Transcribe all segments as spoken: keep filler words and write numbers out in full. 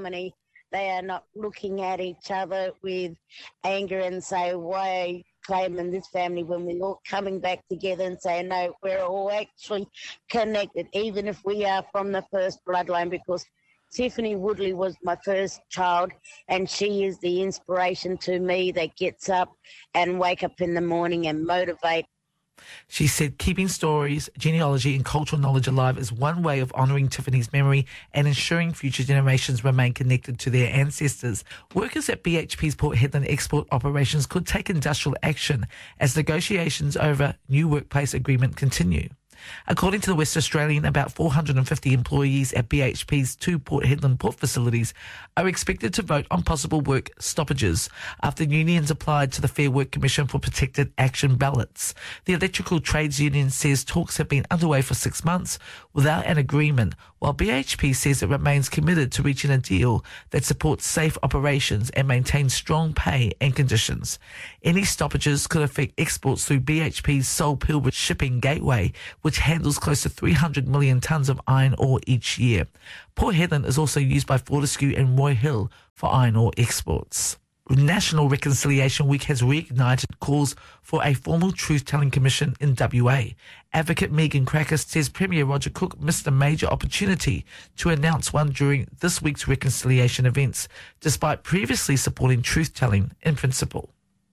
harmony. They are not looking at each other with anger and say, why are you claiming this family when we're all coming back together and saying, no, we're all actually connected, even if we are from the first bloodline, because Tiffany Woodley was my first child, and she is the inspiration to me that gets up and wake up in the morning and motivate. She said keeping stories, genealogy and cultural knowledge alive is one way of honouring Tiffany's memory and ensuring future generations remain connected to their ancestors. Workers at B H P's Port Hedland export operations could take industrial action as negotiations over new workplace agreement continue. According to the West Australian, about four hundred fifty employees at B H P's two Port Hedland port facilities are expected to vote on possible work stoppages after unions applied to the Fair Work Commission for protected action ballots. The Electrical Trades Union says talks have been underway for six months without an agreement, while B H P says it remains committed to reaching a deal that supports safe operations and maintains strong pay and conditions. Any stoppages could affect exports through B H P's Seoul Pilbara shipping gateway, which handles close to three hundred million tonnes of iron ore each year. Port Hedland is also used by Fortescue and Roy Hill for iron ore exports. National Reconciliation Week has reignited calls for a formal truth-telling commission in W A. Advocate Megan Cracker says Premier Roger Cook missed a major opportunity to announce one during this week's reconciliation events, despite previously supporting truth-telling in principle.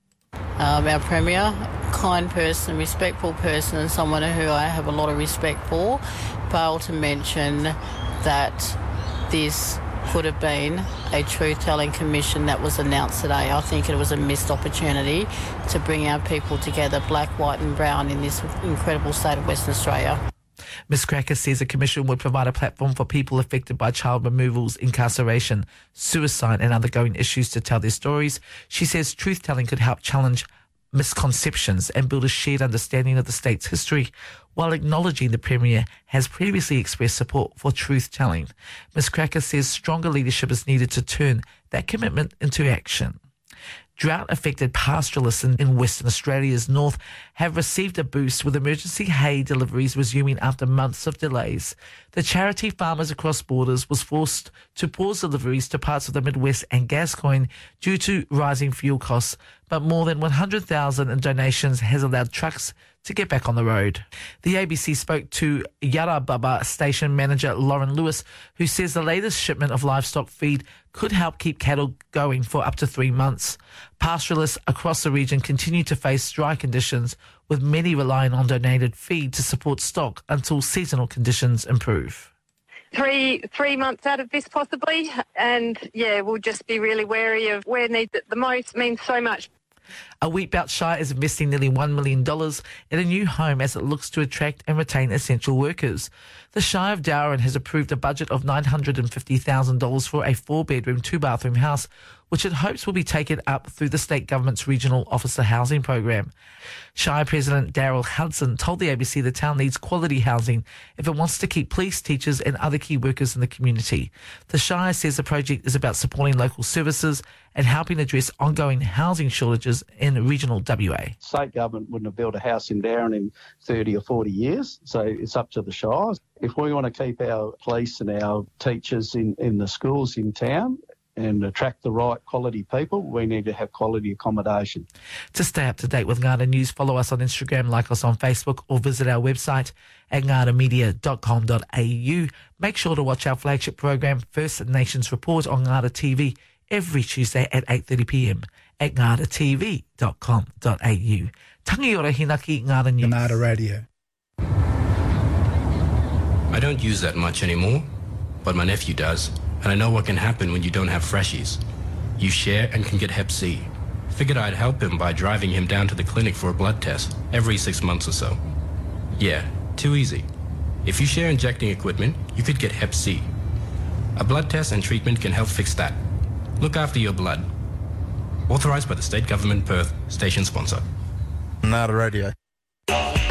Um, our Premier, kind person, respectful person, and someone who I have a lot of respect for, failed to mention that this could have been a truth-telling commission that was announced today. I think it was a missed opportunity to bring our people together, black, white and brown, in this incredible state of Western Australia. Miz Cracker says a commission would provide a platform for people affected by child removals, incarceration, suicide and undergoing issues to tell their stories. She says truth-telling could help challenge misconceptions and build a shared understanding of the state's history, while acknowledging the Premier has previously expressed support for truth-telling. Miz Cracker says stronger leadership is needed to turn that commitment into action. Drought-affected pastoralists in, in Western Australia's north have received a boost with emergency hay deliveries resuming after months of delays. The charity Farmers Across Borders was forced to pause deliveries to parts of the Midwest and Gascoyne due to rising fuel costs, but more than one hundred thousand in donations has allowed trucks to get back on the road. The A B C spoke to Yarrabubba station manager Lauren Lewis, who says the latest shipment of livestock feed could help keep cattle going for up to three months. Pastoralists across the region continue to face dry conditions, with many relying on donated feed to support stock until seasonal conditions improve. Three three months out of this possibly, and yeah, we'll just be really wary of where needs it the most. It means so much. A Wheatbelt Shire is investing nearly one million dollars in a new home as it looks to attract and retain essential workers. The Shire of Darwin has approved a budget of nine hundred fifty thousand dollars for a four-bedroom, two-bathroom house, which it hopes will be taken up through the state government's regional officer housing program. Shire President Daryl Hudson told the A B C the town needs quality housing if it wants to keep police, teachers and other key workers in the community. The Shire says the project is about supporting local services and helping address ongoing housing shortages in regional W A. State government wouldn't have built a house in Darwin in thirty or forty years, so it's up to the Shire. If we want to keep our police and our teachers in, in the schools in town and attract the right quality people, we need to have quality accommodation. To stay up to date with Ngada News, follow us on Instagram, like us on Facebook, or visit our website at ngada media dot com dot a u. Make sure to watch our flagship program, First Nations Report, on Ngada T V every Tuesday at eight thirty p m at ngada t v dot com dot a u. Tangi ora hinaki Ngada News. Ngada Radio. I don't use that much anymore, but my nephew does, and I know what can happen when you don't have freshies. You share and can get hep C. Figured I'd help him by driving him down to the clinic for a blood test every six months or so. Yeah, too easy. If you share injecting equipment, you could get hep C. A blood test and treatment can help fix that. Look after your blood. Authorised by the State Government, Perth, station sponsor. Ngada Radio.